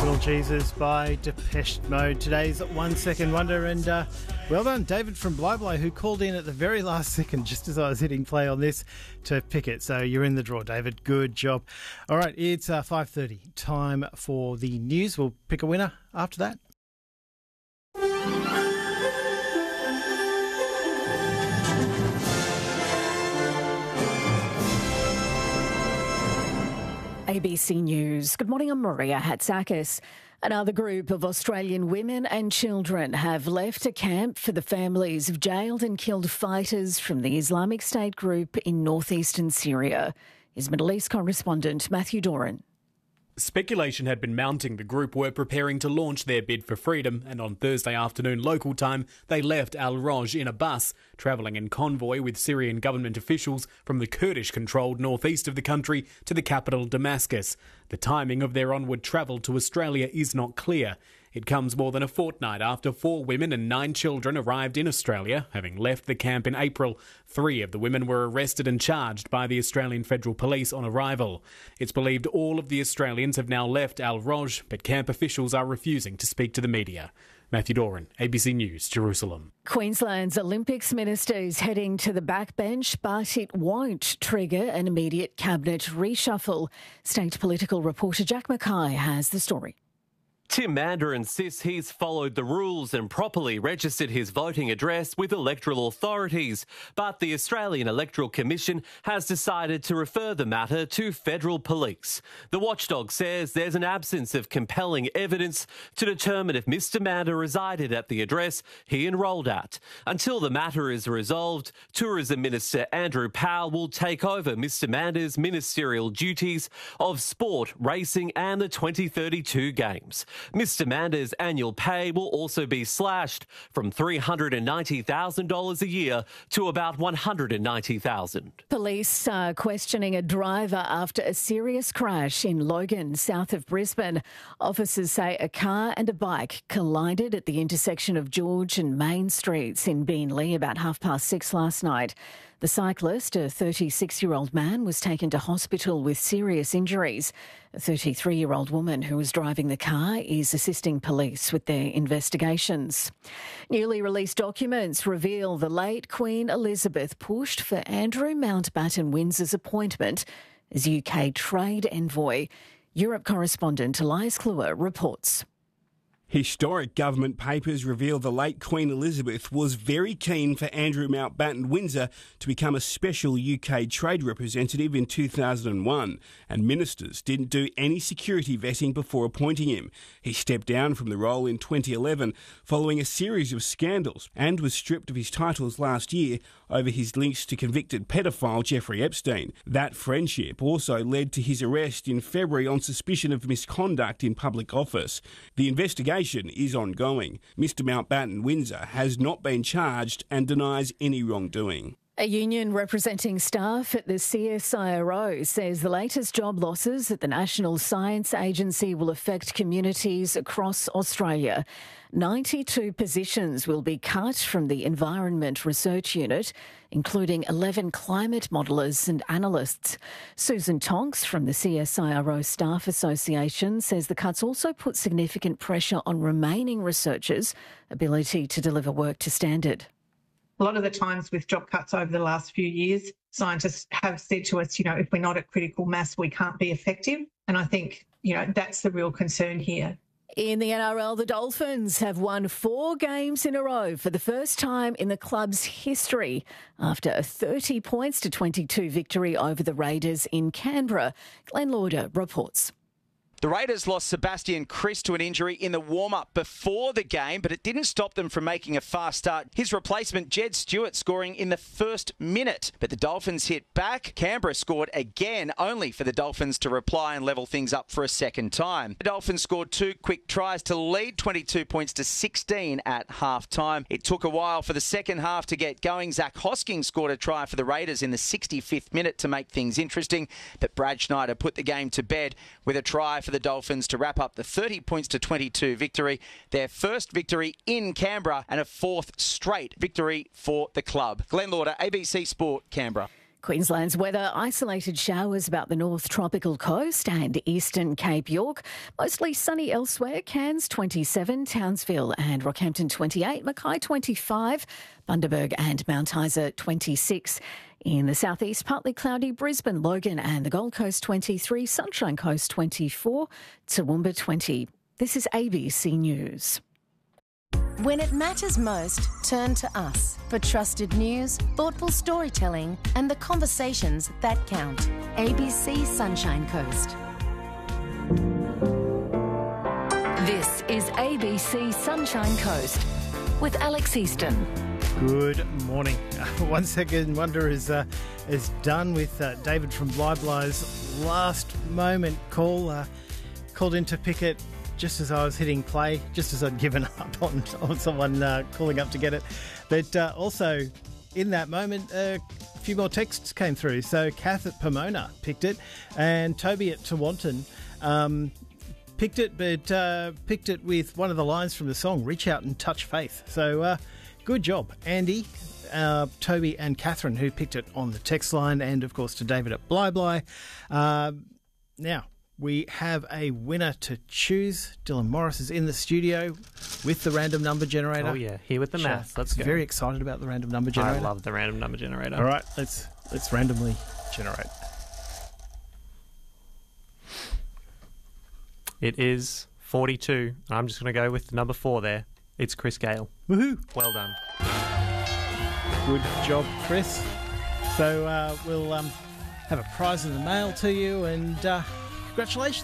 Little Jesus by Depeche Mode. Today's 1 Second Wonder, and well done, David from Bly, who called in at the very last second, just as I was hitting play on this, to pick it. So you're in the draw, David. Good job. All right, it's 5:30. Time for the news. We'll pick a winner after that. ABC News. Good morning, I'm Maria Hatzakis. Another group of Australian women and children have left a camp for the families of jailed and killed fighters from the Islamic State group in northeastern Syria. His Middle East correspondent, Matthew Doran. Speculation had been mounting the group were preparing to launch their bid for freedom, and on Thursday afternoon local time, they left Al-Roj in a bus, travelling in convoy with Syrian government officials from the Kurdish-controlled northeast of the country to the capital Damascus. The timing of their onward travel to Australia is not clear. It comes more than a fortnight after 4 women and 9 children arrived in Australia, having left the camp in April. 3 of the women were arrested and charged by the Australian Federal Police on arrival. It's believed all of the Australians have now left Al-Roj, but camp officials are refusing to speak to the media. Matthew Doran, ABC News, Jerusalem. Queensland's Olympics minister is heading to the backbench, but it won't trigger an immediate cabinet reshuffle. State political reporter Jack Mackay has the story. Tim Mander insists he's followed the rules and properly registered his voting address with electoral authorities, but the Australian Electoral Commission has decided to refer the matter to federal police. The watchdog says there's an absence of compelling evidence to determine if Mr Mander resided at the address he enrolled at. Until the matter is resolved, Tourism Minister Andrew Powell will take over Mr Mander's ministerial duties of sport, racing and the 2032 Games. Mr Mander's annual pay will also be slashed from $390,000 a year to about $190,000. Police are questioning a driver after a serious crash in Logan, south of Brisbane. Officers say a car and a bike collided at the intersection of George and Main Streets in Beenleigh about 6:30 last night. The cyclist, a 36-year-old man, was taken to hospital with serious injuries. A 33-year-old woman who was driving the car is assisting police with their investigations. Newly released documents reveal the late Queen Elizabeth pushed for Andrew Mountbatten Windsor's appointment as UK trade envoy. Europe correspondent Elias Kluwer reports. Historic government papers reveal the late Queen Elizabeth was very keen for Andrew Mountbatten Windsor to become a special UK trade representative in 2001, and ministers didn't do any security vetting before appointing him. He stepped down from the role in 2011 following a series of scandals and was stripped of his titles last year over his links to convicted pedophile Jeffrey Epstein. That friendship also led to his arrest in February on suspicion of misconduct in public office. The investigation is ongoing. Mr Mountbatten Windsor has not been charged and denies any wrongdoing. A union representing staff at the CSIRO says the latest job losses at the National Science Agency will affect communities across Australia. 92 positions will be cut from the Environment Research Unit, including 11 climate modellers and analysts. Susan Tonks from the CSIRO Staff Association says the cuts also put significant pressure on remaining researchers' ability to deliver work to standard. A lot of the times with job cuts over the last few years, scientists have said to us, if we're not at critical mass, we can't be effective. And I think, that's the real concern here. In the NRL, the Dolphins have won 4 games in a row for the first time in the club's history after a 30 points to 22 victory over the Raiders in Canberra. Glenn Lauder reports. The Raiders lost Sebastian Kris to an injury in the warm-up before the game, but it didn't stop them from making a fast start. His replacement, Jed Stewart, scoring in the first minute. But the Dolphins hit back. Canberra scored again, only for the Dolphins to reply and level things up for a second time. The Dolphins scored 2 quick tries to lead 22 points to 16 at half-time. It took a while for the second half to get going. Zach Hosking scored a try for the Raiders in the 65th minute to make things interesting, but Brad Schneider put the game to bed with a try for the Dolphins to wrap up the 30 points to 22 victory, their first victory in Canberra and a 4th straight victory for the club. Glenn Lauder, ABC Sport, Canberra. Queensland's weather, isolated showers about the North Tropical Coast and eastern Cape York. Mostly sunny elsewhere. Cairns 27, Townsville and Rockhampton 28, Mackay 25, Bundaberg and Mount Isa 26. In the southeast, partly cloudy, Brisbane, Logan and the Gold Coast 23, Sunshine Coast 24, Toowoomba 20. This is ABC News. When it matters most, turn to us for trusted news, thoughtful storytelling and the conversations that count. ABC Sunshine Coast. This is ABC Sunshine Coast with Alex Easton. Good morning. 1 Second Wonder is done with David from Blybly's last moment call. Called into Pickett just as I was hitting play, just as I'd given up on someone calling up to get it. But also in that moment, a few more texts came through. So Kath at Pomona picked it, and Toby at Tewantin picked it, but picked it with one of the lines from the song, Reach Out and Touch Faith. So good job, Andy, Toby and Catherine, who picked it on the text line, and of course to David at Blybly. Now, we have a winner to choose. Dylan Morris is in the studio with the random number generator. Oh yeah, here with the maths. Let's go. Very excited about the random number generator. I love the random number generator. All right, let's randomly generate. It is 42. I'm just going to go with the number 4 there. It's Chris Gale. Woohoo! Well done. Good job, Chris. So we'll have a prize in the mail to you, and congratulations.